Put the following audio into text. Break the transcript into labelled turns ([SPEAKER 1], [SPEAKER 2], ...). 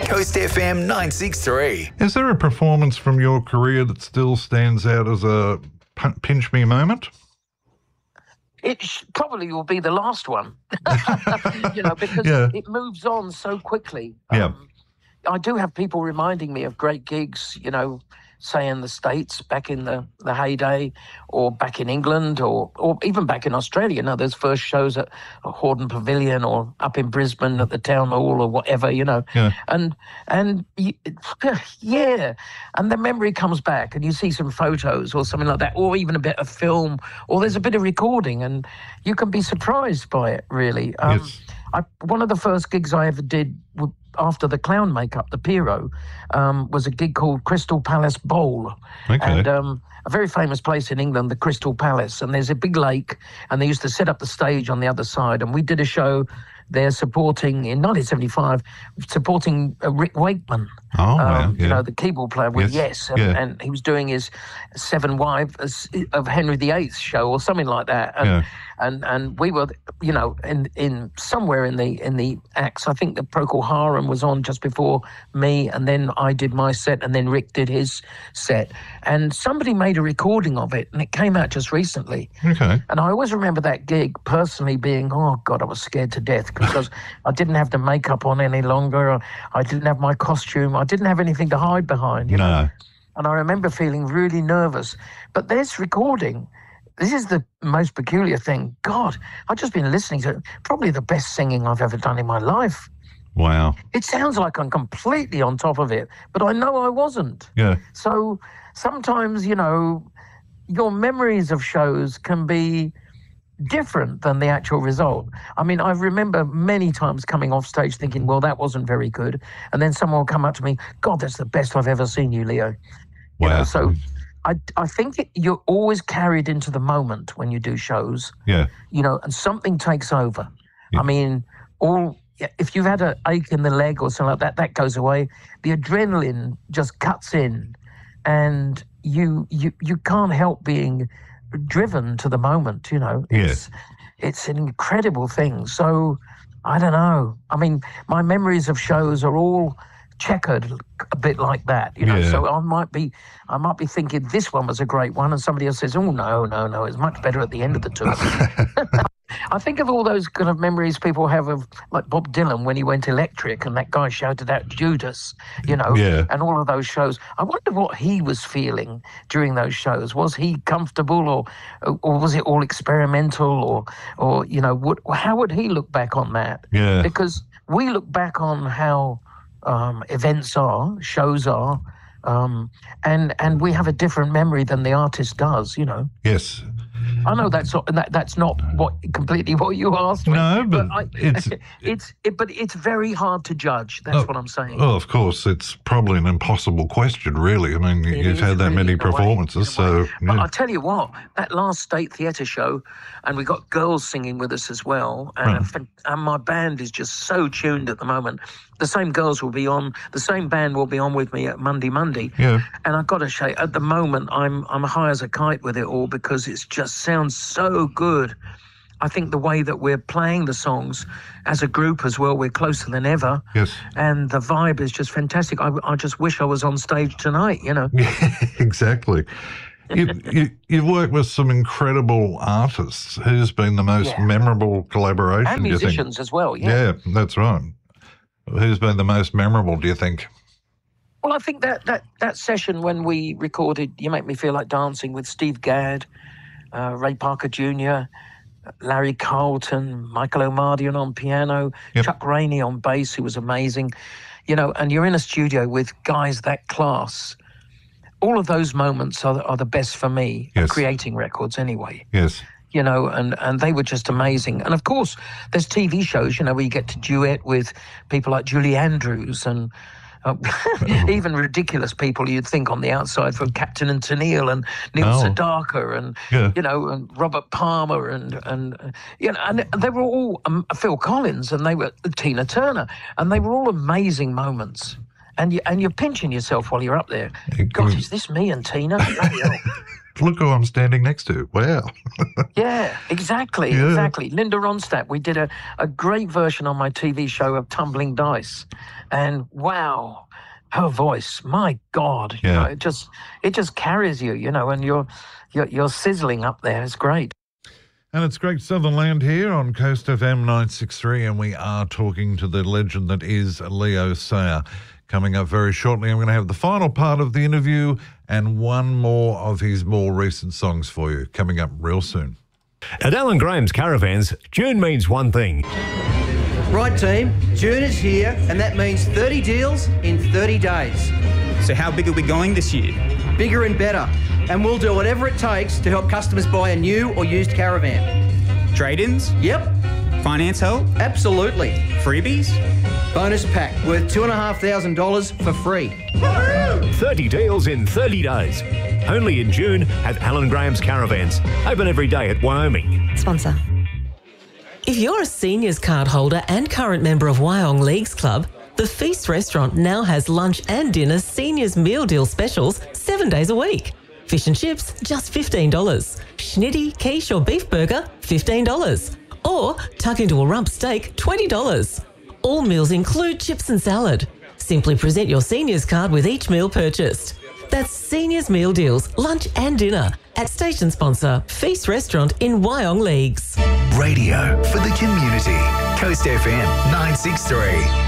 [SPEAKER 1] Coast FM 963.
[SPEAKER 2] Is there a performance from your career that still stands out as a pinch me moment?
[SPEAKER 3] It probably will be the last one, because it moves on so quickly. I do have people reminding me of great gigs, say in the States back in the heyday, or back in England, or even back in Australia. Those first shows at Hordern Pavilion or up in Brisbane at the Town Hall or whatever, and and the memory comes back and you see some photos or something like that, or even a bit of film, or there's a bit of recording, and you can be surprised by it, really. One of the first gigs I ever did after the clown makeup, the Pierrot, was a gig called Crystal Palace Bowl. And a very famous place in England, the Crystal Palace. And there's a big lake, and they used to set up the stage on the other side. And we did a show there supporting, in 1975, supporting Rick Wakeman. The keyboard player with Yes. And he was doing his Seven Wives of Henry VIII show or something like that. And we were, in somewhere in the acts. I think the Procol Harum was on just before me, and then I did my set, and then Rick did his set. And somebody made a recording of it, and it came out just recently. And I always remember that gig personally being, oh God, I was scared to death because I didn't have the makeup on any longer. I didn't have my costume. I didn't have anything to hide behind. You know? And I remember feeling really nervous. But this recording. This is the most peculiar thing. God, I've just been listening to probably the best singing I've ever done in my life.
[SPEAKER 2] Wow.
[SPEAKER 3] It sounds like I'm completely on top of it, but I know I wasn't. So sometimes, your memories of shows can be different than the actual result. I mean, I remember many times coming off stage thinking, well, that wasn't very good. And then someone will come up to me, God, that's the best I've ever seen you, Leo.
[SPEAKER 2] Wow.
[SPEAKER 3] So I think you're always carried into the moment when you do shows. And something takes over. I mean, if you've had an ache in the leg or something like that, that goes away. The adrenaline just cuts in, and you can't help being driven to the moment. It's an incredible thing. So I don't know. I mean, my memories of shows are all checkered a bit like that, so I might be thinking this one was a great one, and somebody else says, oh no, it's much better at the end of the tour. I think of all those kind of memories people have of like Bob Dylan when he went electric and that guy shouted out Judas, and all of those shows. I wonder what he was feeling during those shows. Was he comfortable, or was it all experimental, or how would he look back on that? Because we look back on how events are, shows are, and we have a different memory than the artist does,
[SPEAKER 2] Yes.
[SPEAKER 3] I know that's not completely what you asked me.
[SPEAKER 2] No, but
[SPEAKER 3] it's very hard to judge. That's what I'm saying.
[SPEAKER 2] Well, of course, it's probably an impossible question, really. I mean, you've had that many performances, so.
[SPEAKER 3] But I'll tell you what, that last State Theatre show, and we got girls singing with us as well, and my band is just so tuned at the moment. The same girls will be on, the same band will be on with me at Monday. And I've got to say, at the moment, I'm high as a kite with it all because it just sounds so good. I think the way that we're playing the songs as a group as well, we're closer than ever. And the vibe is just fantastic. I just wish I was on stage tonight,
[SPEAKER 2] Yeah, exactly. You've worked with some incredible artists. Who's been the most memorable collaboration,
[SPEAKER 3] and musicians as well,
[SPEAKER 2] Yeah, that's right. Who's been the most memorable, do you think?
[SPEAKER 3] Well, I think that session when we recorded You Make Me Feel Like Dancing with Steve Gadd, Ray Parker Jr., Larry Carlton, Michael O'Mardian on piano, Chuck Rainey on bass, who was amazing, and you're in a studio with guys that class. All of those moments are the best for me, creating records anyway. And they were just amazing. And of course, there's TV shows, where you get to duet with people like Julie Andrews and even ridiculous people you'd think on the outside, from Captain and Tennille and Neil Sedaka and and Robert Palmer and they were all Phil Collins, and they were Tina Turner, and they were all amazing moments. And you're pinching yourself while you're up there. God, is this me and Tina?
[SPEAKER 2] look who I'm standing next to. Wow.
[SPEAKER 3] Yeah, exactly. Linda Ronstadt. We did a great version on my TV show of Tumbling Dice. And wow, her voice, my God, you know, it just carries you, you know, and you're sizzling up there. It's great.
[SPEAKER 2] And it's Great Southern Land here on Coast FM 963, and we are talking to the legend that is Leo Sayer. Coming up very shortly, I'm going to have the final part of the interview and one more of his more recent songs for you, coming up real soon.
[SPEAKER 4] At Alan Graham's Caravans, June means one thing.
[SPEAKER 5] Right, team, June is here, and that means 30 deals in 30 days.
[SPEAKER 6] So how big are we going this year?
[SPEAKER 5] Bigger and better. And we'll do whatever it takes to help customers buy a new or used caravan.
[SPEAKER 6] Trade-ins?
[SPEAKER 5] Yep.
[SPEAKER 6] Finance help?
[SPEAKER 5] Absolutely.
[SPEAKER 6] Freebies?
[SPEAKER 5] Bonus pack worth $2,500 for free.
[SPEAKER 4] 30 deals in 30 days. Only in June at Alan Graham's Caravans. Open every day at Wyoming.
[SPEAKER 7] Sponsor. If you're a seniors card holder and current member of Wyong Leagues Club, the Feast Restaurant now has lunch and dinner seniors meal deal specials 7 days a week. Fish and chips, just $15. Schnitty, quiche or beef burger, $15. Or tuck into a rump steak, $20. All meals include chips and salad. Simply present your seniors card with each meal purchased. That's Seniors Meal Deals, lunch and dinner at station sponsor Feast Restaurant in Wyong Leagues.
[SPEAKER 1] Radio for the community. Coast FM 963.